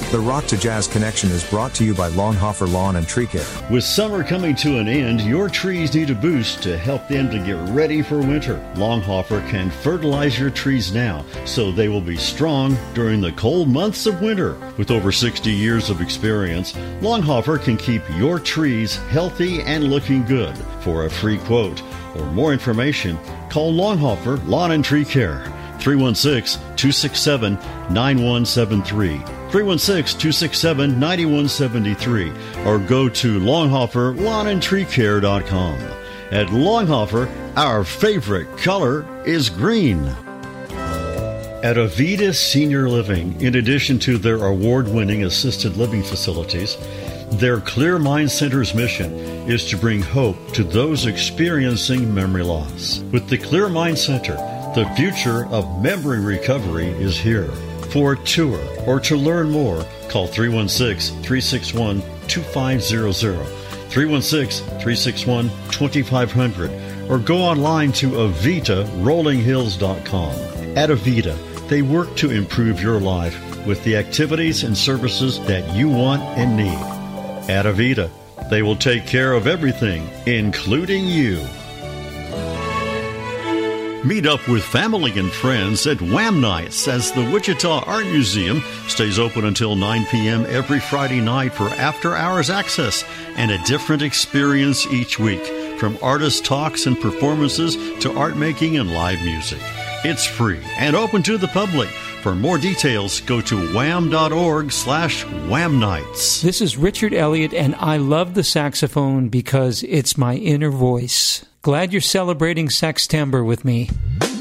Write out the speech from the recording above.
The Rock to Jazz Connection is brought to you by Longhoffer Lawn and Tree Care. With summer coming to an end, your trees need a boost to help them to get ready for winter. Longhoffer can fertilize your trees now so they will be strong during the cold months of winter. With over 60 years of experience, Longhoffer can keep your trees healthy and looking good. For a free quote or more information, call Longhoffer Lawn and Tree Care, 316-267-9173. 316-267-9173, or go to longhofferlawnandtreecare.com. At Longhoffer, our favorite color is green. At Avita Senior Living, in addition to their award-winning assisted living facilities, their Clear Mind Center's mission is to bring hope to those experiencing memory loss. With the Clear Mind Center, the future of memory recovery is here. For a tour or to learn more, call 316-361-2500, 316-361-2500, or go online to avitaro.com. At Avita, they work to improve your life with the activities and services that you want and need. At Avita, they will take care of everything, including you. Meet up with family and friends at Wham Nights as the Wichita Art Museum stays open until 9 p.m. every Friday night for after-hours access and a different experience each week, from artist talks and performances to art making and live music. It's free and open to the public. For more details, go to wham.org/Wham Nights. This is Richard Elliott, and I love the saxophone because it's my inner voice. Glad you're celebrating Sextember with me.